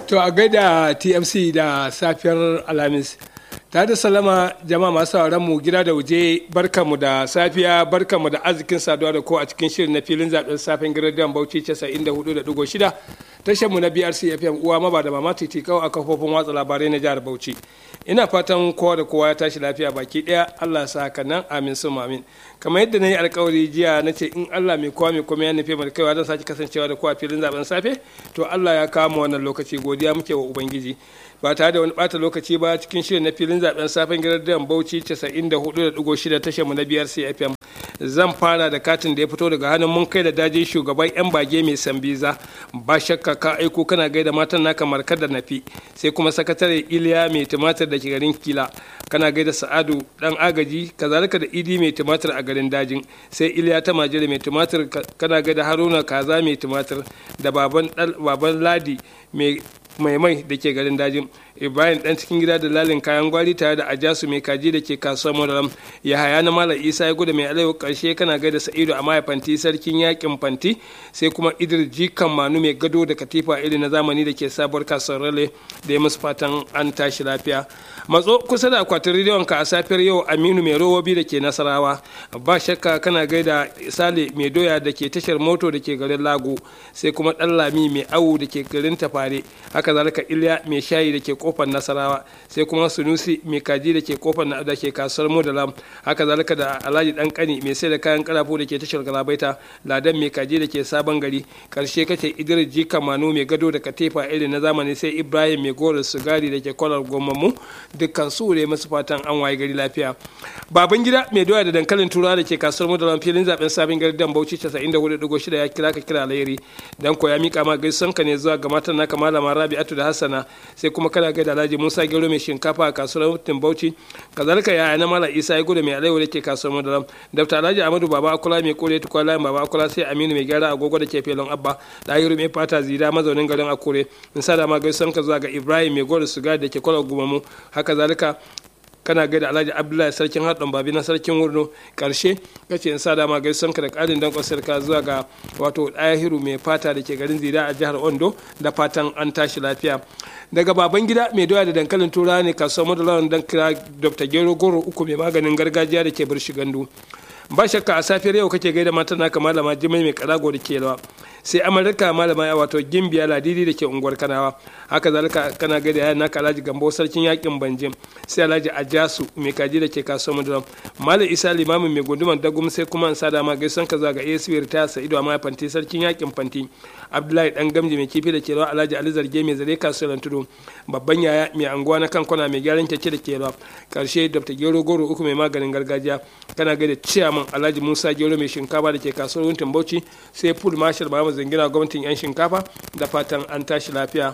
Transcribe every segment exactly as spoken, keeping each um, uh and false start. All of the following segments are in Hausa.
To a gaida T M C da safiyar Alhamis. Ta da salama jama'a masu sauran mu gida da waje barkamu da safiya barkamu da arzikin saduwa da ko a cikin shirin na filin zaɓen safen gidan Bauchi casa'in da hudu da ɗigo shida tashar mu na B R C F M uwa maba da mama titi kawo a kafofin watsa labarai na jihar Bauchi. Ina fatan kowa da kowa ya tashi lafiya baki ɗaya Allah ya sa haka nan amin sun amin. Kamar yadda na yi alkawari jiya na ce in Allah mai kowa mai kuma ya nufi mai kaiwa zan sake kasancewa da kowa filin zaɓen safe to Allah ya kama wannan lokaci godiya muke wa Ubangiji. Ba tare da wani bata lokaci ba cikin shirin na filin zaben safen gidan Bauchi casa'in da hudu da ɗigo shida tashar mu na biyar C F M zan fara da katin da ya fito daga hannun mun kai da dajin shugaban yan bage mai sambiza ba shakka ka aiko kana gaida matan naka markar da nafi sai kuma sakatare Iliya mai tumatir da ke garin Kila kana gaida Sa'adu dan agaji kazalika da Idi mai tumatir a garin dajin sai Iliya ta majere mai tumatir kana gaida Haruna kaza mai tumatir da baban baban Ladi mai mai mai da ke garin dajin ibrahim dan cikin gida da lalin kayan gwari tare da ajasu mai kaji da ke kasuwar madaram ya haya na malam isa ya gudu mai alaiwa karshe kana gaida sa'idu a maya fanti sarkin yakin fanti sai kuma idir jikan manu mai gado da katifa iri na zamani da ke sabuwar kasuwar rale da ya musu fatan an tashi lafiya matso kusa da akwatin rediyon ka a safiyar yau aminu mai robobi da ke nasarawa ba shakka kana gaida sale mai doya da ke tashar moto da ke garin lago sai kuma dan lami mai awu da ke garin tafare haka zalika iliya mai shayi da ke kofar nasarawa sai kuma sunusi mai kaji da ke kofar da ke kasuwar modalam haka zalika da alhaji dan kani mai sai da kayan karafo da ke tashar galabaita ladan mai kaji da ke sabon gari karshe kace idris jika manu mai gado da katifa irin na zamani sai ibrahim mai goro sigari da ke kwalar gomamu dukkan su ne masu fatan an waye gari lafiya baban gida mai doya da dankalin turawa da ke kasuwar modalam filin zaben sabon gari dan bauchi casa'in da hudu da ɗigo shida ya kira ka kira alheri dan ko ya mika ma gaisan ka ne zuwa ga matan naka malama rabi'atu da hassana sai kuma kana gaida alhaji musa gero mai shinkafa a kasuwar mutum bauchi kazalika yaya na mala isa ya gudu mai alaiwa da ke kasuwar madaram dafta alhaji amadu baba akula mai kore tukwa layin baba akula sai aminu mai gyara agogo da ke felon abba dahiru mai fata zida mazaunin garin akure in sa da ma gaisan ka zuwa ga ibrahim mai goro suga da ke kwalar gumamu haka zalika kana gaida alhaji abdullahi sarkin haɗin babi na sarkin wurno ƙarshe kace in sa dama gaisan ka da ƙarin dan ƙasar ka zuwa ga wato ɗayahiru mai fata da ke garin zida a jihar ondo da fatan an tashi lafiya daga baban gida mai doya da dankalin tura ne kasuwar madalawan dan kira dr gero goro uku mai maganin gargajiya da ke birshi gandu ba shakka a safiyar yau kake gaida matan naka malama jimai mai karago da ke lawa sai amurka malama ya wato gimbiya ladidi da ke unguwar kanawa haka zalika kana gaida yayan naka alhaji gambo sarkin yakin banjin sai alhaji ajasu mai kaji da ke kasuwar madaram malam isa limamin mai gunduman dagum sai kuma an sada ma gaisan ka zaga asb ta sa ido amma fanti sarkin yakin fanti abdullahi dan gamji mai kifi da ke lawa alhaji ali zarge mai zare kasuwar tudu babban yaya mai anguwa na kankona mai gyaran keke da ke lawa karshe dr gero goro uku mai maganin gargajiya kana gaida ciyaman alhaji musa gero mai shinkafa da ke kasuwar wuntin bauchi sai full marshal mahamud zangina gwamnatin yan shinkafa da fatan an tashi lafiya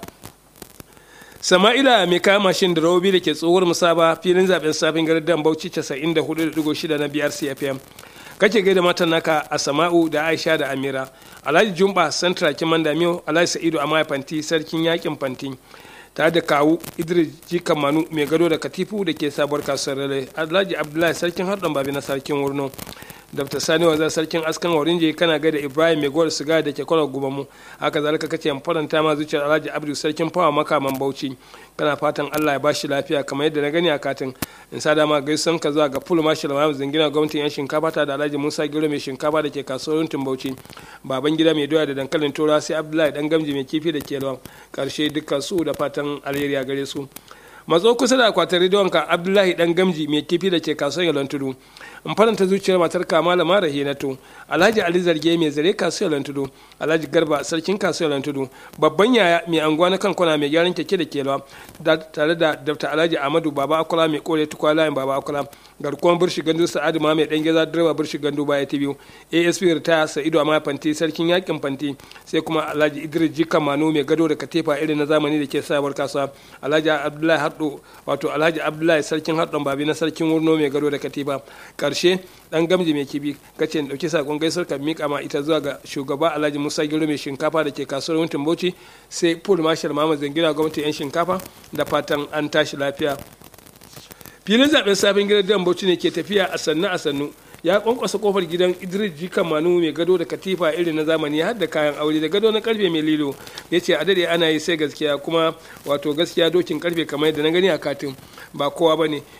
sama'ila mai kayan mashin da rawobi da ke tsohuwar musaba filin zaben safin garin bauchi casa'in da hudu da ɗigo shida na biyar C F M kake gaida matan naka a sama'u da aisha da amira alhaji jumba santra kiman damiyo alhaji sa'idu amaya fanti sarkin yakin fanti tare da kawu idris jikan manu mai gado da katifu da ke sabuwar kasuwar rale alhaji abdullahi sarkin harɗon babi na sarkin wurno dr sani wazar sarkin askan warinje kana gaida ibrahim mai gowar siga da ke kwalar gubamu haka zalika kace faranta ma zuciyar alhaji abdu sarkin fawa makaman bauchi kana fatan allah ya bashi lafiya kamar yadda na gani a katin in sa dama gaisan ka zuwa ga full marshal mahamud zangina gwamnatin yan shinkafa ta da alhaji musa giro mai shinkafa da ke kasuwar bauchi baban gida mai doya da dankalin tura sai abdullahi dan gamji mai kifi da ke lawan karshe dukkan su da fatan alheri a gare su matso kusa da akwatin rediyonka abdullahi dan gamji mai kifi da ke kasuwar yalon tudu in faranta zuciyar matar malama rahinatu alhaji ali zarge mai zare kasuwar yalon tudu alhaji garba sarkin kasuwar yalon tudu babban yaya mai anguwa na kankuna mai gyaran keke da kelwa tare da dr alhaji amadu baba akula mai kore tukwa layin baba akula garkuwan birshi gandu sa'adu ma mai dan geza direba birshi gandu baya ta biyu asp ritaya sa'idu amma fanti sarkin yakin fanti sai kuma alhaji idris jika manu mai gado da katefa irin na zamani da ke sabuwar kasuwa alhaji abdullahi haddo wato alhaji abdullahi sarkin haddon babi na sarkin wurno mai gado da katifa karshe dan gamji mai kibi kace in dauki sakon gaisuwar ka mika ma ita zuwa ga shugaba alhaji musa giro mai shinkafa da ke kasuwar wuntin bauchi sai full marshal mahamud zangina gwamnatin yan shinkafa da fatan an tashi lafiya filin zaben sabon gidan bauchi ne ke tafiya a sannu a sannu ya kwankwasa kofar gidan Idris Jikan Manu mai gado da katifa irin na zamani har da kayan aure da gado na karfe mai lilo. Ya ce a dade ana yi sai gaskiya, kuma wato gaskiya dokin karfe kamar yadda na gani a katin ba kowa ba ne.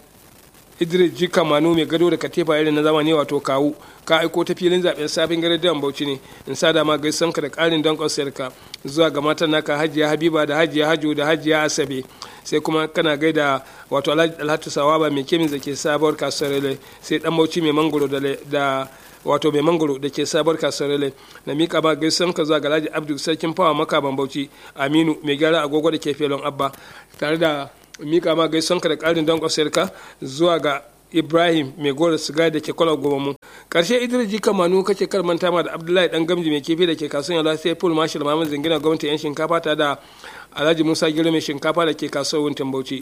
Idris Jikan Manu mai gado da katifa irin na zamani wato kawu ka aiko ta filin zaben sabon garin da Bauchi ne. In sada ma gaisan ka da karin don ka zuwa ga matan naka Hajiya Habiba da Hajiya Haju da Hajiya Asabe, sai kuma kana gaida wato Alhaji Sawaba mai kemin da ke sabuwar kasuwar, sai dan Bauchi mai mangoro da wato mai mangoro da ke sabuwar kasuwar na mika ba gaisan ka zuwa ga Alhaji Abdul sarkin fawa makaban Bauchi, Aminu mai gyara agogo da ke felon Abba, tare da mika ma gaisan ka da karin don ka zuwa ga Ibrahim mai gora siga da ke kwala goma mu. Karshe Idris Jikan Manu kake karmanta ma da Abdullahi dan Gamji mai kifi da ke kasuwar Yalwa, sai Paul Marshal Muhammad Zingina gwamnati yan shinkafa ta da Alhaji Musa Giro mai shinkafa da ke kasuwar Wuntin Bauchi.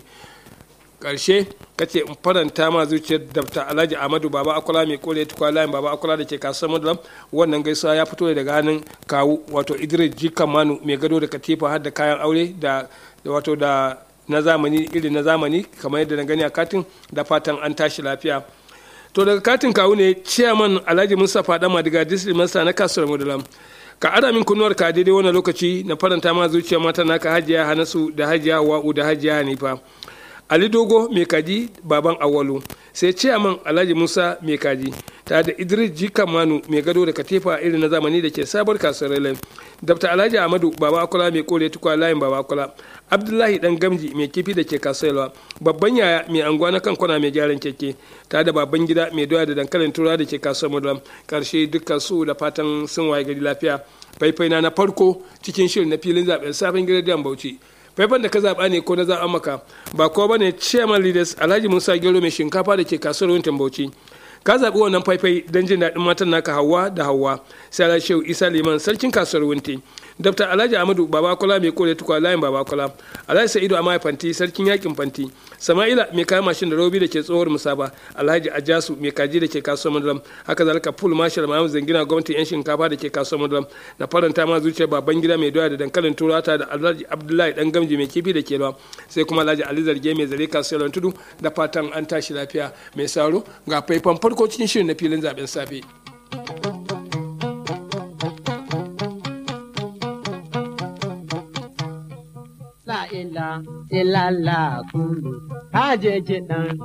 Karshe kace in faranta ma zuciyar Dr. Alhaji Ahmadu Baba Akola mai kore tukwa layin Baba Akola da ke kasuwar Madulam. Wannan gaisuwa ya fito daga hannun kawu wato Idris Jikan Manu mai gado da katifa har da kayan aure da wato da na zamani irin na zamani kamar yadda na gani a katin, da fatan an tashi lafiya. To daga katin kawu ne chairman Alhaji Mustapha Dama daga district master na kasuwar Madulam. Ka ara min kunnuwar ka daidai wannan lokaci na faranta ma zuciya mata naka Hajiya Hanasu da Hajiya Wa'u da Hajiya Hanifa. Ali Dogo mai kaji baban Awalu, sai chairman Alhaji Musa mai kaji ta da Idris Jikan Manu mai gado da katifa irin na zamani da ke sabar kasuwar Lai, Dr. Alhaji Ahmadu Baba Akola mai kore tukwa layin Baba Akola, Abdullahi dan Gamji mai kifi da ke kasuwar, babban yaya mai anguwa na kankuna mai gyaran keke, ta da baban gida mai doya da dankalin tura da ke kasuwar Madulam. Karshe dukkan su da fatan sun waye gari lafiya. Faifai na na farko cikin shirin na filin zaben sabon gidan Bauchi. Faifan da ka zaɓa ne ko na zaɓa maka ba kowa bane chairman leaders Alhaji Musa Gero mai shinkafa da ke kasuwar Wuntin Bauchi. Ka zaɓi wannan faifai don jin daɗin matan naka Hauwa da Hauwa, sai Alhaji Shehu Isa Liman sarkin kasuwar Wunti, Dr. Alhaji Ahmadu Baba Akola mai kore tukwa layin Baba Akola, Alhaji Sa'idu Amaya Fanti sarkin yakin Fanti, Sama'ila mai kayan mashin da robi da ke tsohuwar Musaba, Alhaji Ajasu mai kaji da ke kasuwar Madulam, haka zalika Paul Marshal Muhammad Zangina gwamnati yan shinkafa da ke kasuwar Madulam. Na faranta ma zuciyar baban gida mai doya da dankalin turata da Alhaji Abdullahi dan Gamji mai kifi da ke lawa, sai kuma Alhaji Ali Zarge mai zare kasuwar Tudu, da fatan an tashi lafiya. Mai saro ga faifan farko cikin shirin na filin zaben safe. La ila ila la kulu, haje kiɗan